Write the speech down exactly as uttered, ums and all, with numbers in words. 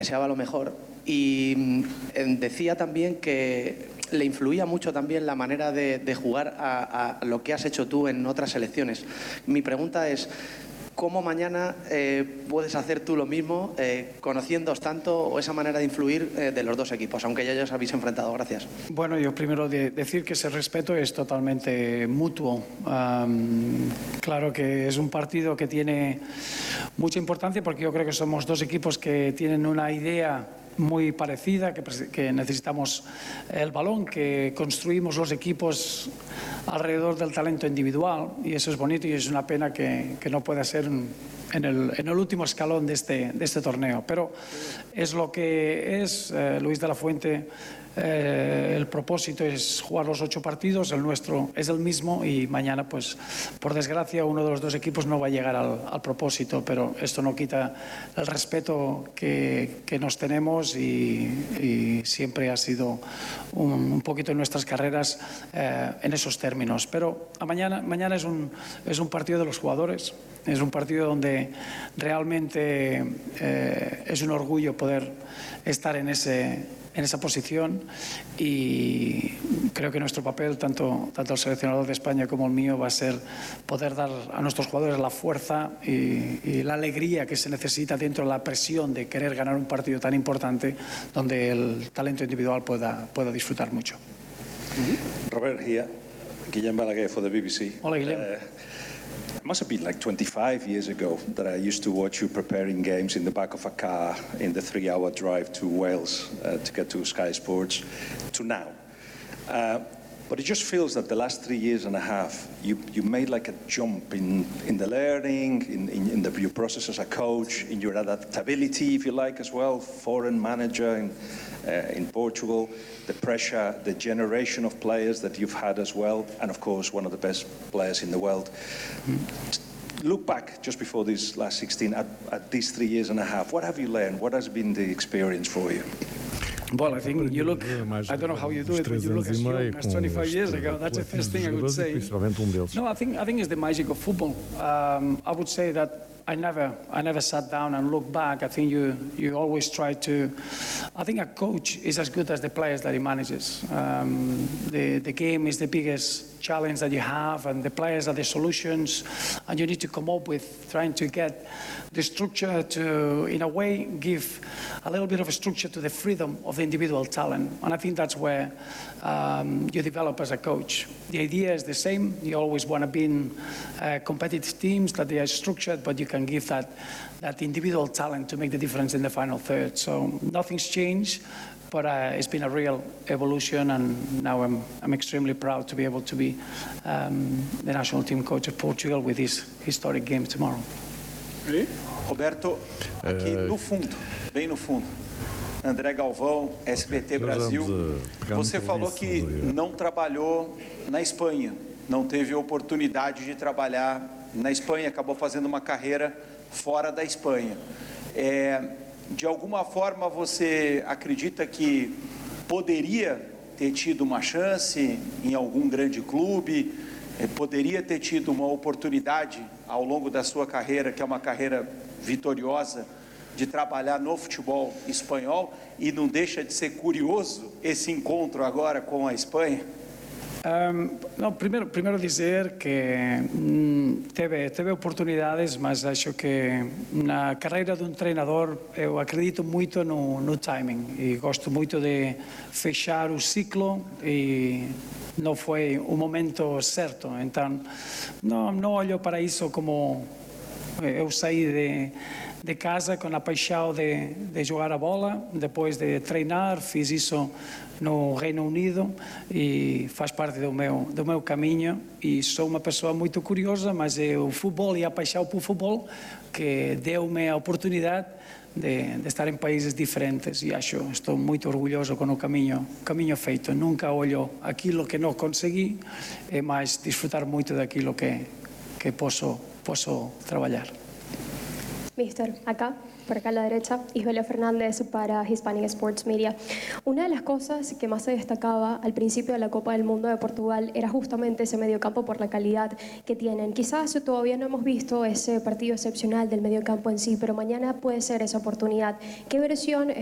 deseaba lo mejor y eh, decía también que le influía mucho también la manera de, de jugar a, a lo que has hecho tú en otras selecciones. Mi pregunta es, ¿cómo mañana eh, puedes hacer tú lo mismo, eh, conociéndoos tanto o esa manera de influir eh, de los dos equipos, aunque ya os habéis enfrentado? Gracias. Bueno, yo primero de decir que ese respeto es totalmente mutuo. Um, claro que es un partido que tiene mucha importancia porque yo creo que somos dos equipos que tienen una idea muy parecida, que, que necesitamos el balón, que construimos los equipos alrededor del talento individual y eso es bonito y es una pena que, que no pueda ser en el, en el último escalón de este, de este torneo, pero es lo que es. eh, Luis de la Fuente, eh, el propósito es jugar los ocho partidos, el nuestro es el mismo y mañana, pues por desgracia, uno de los dos equipos no va a llegar al, al propósito, pero esto no quita el respeto que, que nos tenemos y, y siempre ha sido un, un poquito en nuestras carreras eh, en esos términos. Pero a mañana, mañana es un, es un partido de los jugadores, es un partido donde realmente eh, es un orgullo poder estar en ese en esa posición y creo que nuestro papel, tanto, tanto el seleccionador de España como el mío, va a ser poder dar a nuestros jugadores la fuerza y, y la alegría que se necesita dentro de la presión de querer ganar un partido tan importante donde el talento individual pueda, pueda disfrutar mucho. Robert here, Guillem Balaguer for the B B C. Hola, Guillem. Uh, It must have been like twenty-five years ago that I used to watch you preparing games in the back of a car in the three-hour drive to Wales uh, to get to Sky Sports, to now. Uh, but it just feels that the last three years and a half, you, you made like a jump in, in the learning, in, in, in the, your process as a coach, in your adaptability, if you like, as well, foreign manager in, uh, in Portugal, the pressure, the generation of players that you've had as well, and of course one of the best players in the world. Mm-hmm. Look back just before these last sixteen, at, at these three years and a half, what have you learned? What has been the experience for you? Well, I think you look, I don't know how you do it, but you look as young as twenty-five years ago. That's the first thing I would say. No, I think, I think it's the magic of football. Um, I would say that I never, I never sat down and looked back. I think you, you always try to. I think a coach is as good as the players that he manages. Um, the the game is the biggest challenge that you have, and the players are the solutions, and you need to come up with trying to get the structure to, in a way, give a little bit of a structure to the freedom of the individual talent, and I think that's where um, you develop as a coach. The idea is the same. You always want to be in uh, competitive teams that they are structured, but you can give that, that individual talent to make the difference in the final third. So nothing's changed, but uh, it's been a real evolution, and now I'm, I'm extremely proud to be able to be um, the national team coach of Portugal with this historic game tomorrow. Roberto, aqui no fundo, bem no fundo, André Galvão, S B T Brasil, você falou que não trabalhou na Espanha, não teve oportunidade de trabalhar na Espanha, acabou fazendo uma carreira fora da Espanha. É, de alguma forma você acredita que poderia ter tido uma chance em algum grande clube, é, poderia ter tido uma oportunidade ao longo da sua carreira, que é uma carreira vitoriosa, de trabalhar no futebol espanhol, e não deixa de ser curioso esse encontro agora com a Espanha? Um, no, primeiro, primeiro dizer que mm, teve, teve oportunidades, mas acho que na carreira de um treinador eu acredito muito no, no timing e gosto muito de fechar o ciclo e não foi o momento certo, então não, não olho para isso como eu saí de, de casa com a paixão de, de jogar a bola, depois de treinar, fiz isso no Reino Unido e faz parte do meu, do meu caminho e sou uma pessoa muito curiosa, mas é o futebol e a paixão por futebol que deu-me a oportunidade de, de estar em países diferentes e acho, estou muito orgulhoso com o caminho, caminho feito. Nunca olho aquilo que não consegui, é mais desfrutar muito daquilo que, que posso, posso trabalhar. Mister, acá. por acá a la derecha, Isabela Fernández para Hispanic Sports Media. Una de las cosas que más se destacaba al principio de la Copa del Mundo de Portugal era justamente ese mediocampo por la calidad que tienen. Quizás todavía no hemos visto ese partido excepcional del mediocampo en sí, pero mañana puede ser esa oportunidad. ¿Qué versión